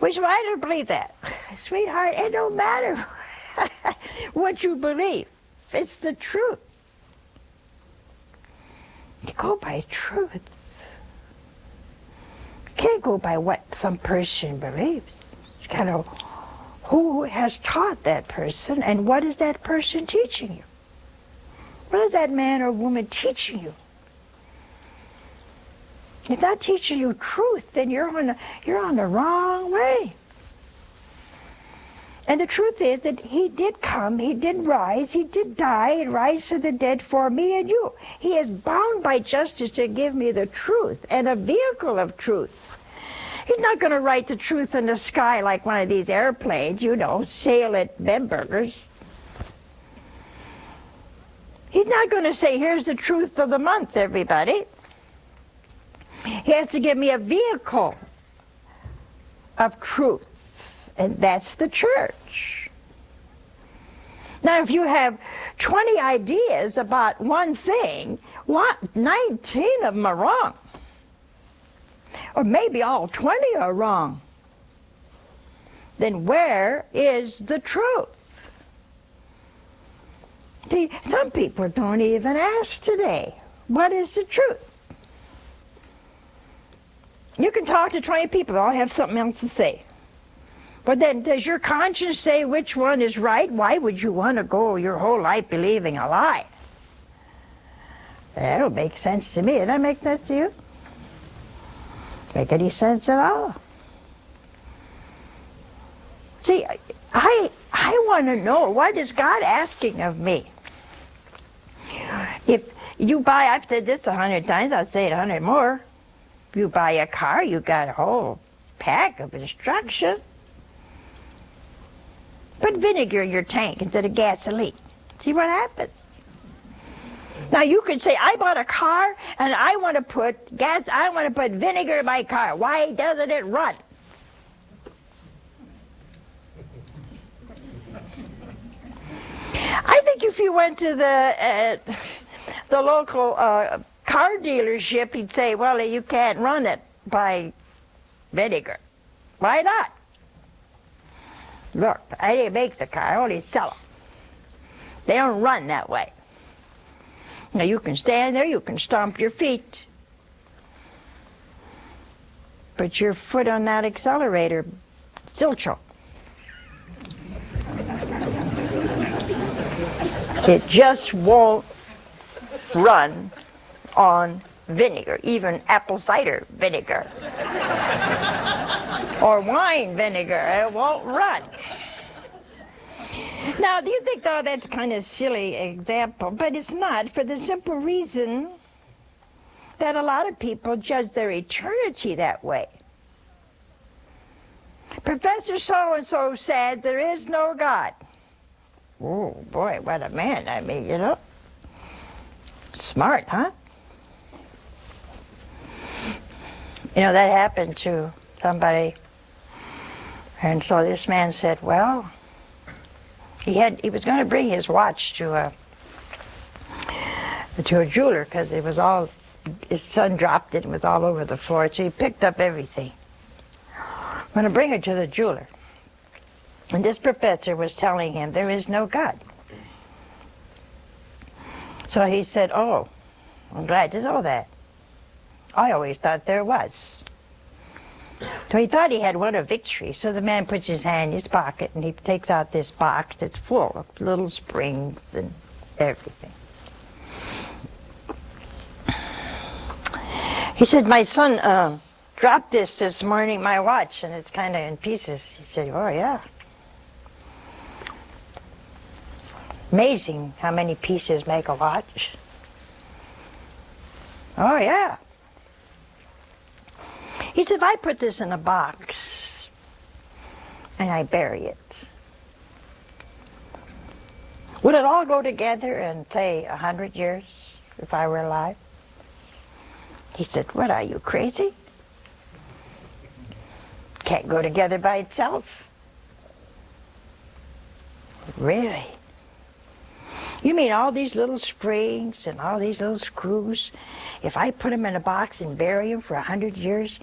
Which I don't believe that. Sweetheart, it don't matter what you believe. It's the truth. You go by truth. You can't go by what some person believes. You gotta know who has taught that person and what is that person teaching you. What is that man or woman teaching you? If not teaching you truth, then you're on the wrong way. And the truth is that he did come, he did rise, he did die and rise to the dead for me and you. He is bound by justice to give me the truth and a vehicle of truth. He's not going to write the truth in the sky like one of these airplanes, you know, sail at Bambergers. He's not going to say, here's the truth of the month, everybody. He has to give me a vehicle of truth, and that's the church. Now, if you have 20 ideas about one thing, 19 of them are wrong. Or maybe all 20 are wrong. Then where is the truth? See, some people don't even ask today, what is the truth? You can talk to 20 people, they all have something else to say. But then, does your conscience say which one is right? Why would you want to go your whole life believing a lie? That don't make sense to me. Does that make sense to you? Make any sense at all? See, I want to know, what is God asking of me? If you buy, I've said this 100 times, I'll say it 100 more. If you buy a car, you got a whole pack of instructions. Put vinegar in your tank instead of gasoline. See what happens? Now you could say, I bought a car and I want to put vinegar in my car. Why doesn't it run? I think if you went to the local car dealership, he'd say, well, you can't run it by vinegar. Why not? Look, I didn't make the car, I only sell them. They don't run that way. Now you can stand there, you can stomp your feet. Put your foot on that accelerator, silcho. It just won't run on vinegar, even apple cider vinegar. Or wine vinegar, it won't run. Now, do you think, though, that's kind of silly example, but it's not, for the simple reason that a lot of people judge their eternity that way. Professor so-and-so said there is no God. Oh, boy, what a man. I mean, you know, smart, huh? You know, that happened to somebody. And so this man said, well, he was going to bring his watch to a jeweler because it was all, his son dropped it and it was all over the floor, so he picked up everything. I'm going to bring it to the jeweler. And this professor was telling him there is no God. So he said, oh, I'm glad to know that. I always thought there was. So he thought he had won a victory. So the man puts his hand in his pocket and he takes out this box that's full of little springs and everything. He said, my son dropped this morning, my watch, and it's kind of in pieces. He said, oh yeah. Amazing how many pieces make a watch. Oh yeah. He said, if I put this in a box and I bury it, would it all go together in, say, 100 years if I were alive? He said, what, are you crazy? Can't go together by itself. Really? You mean all these little springs and all these little screws, if I put them in a box and bury them for 100 years,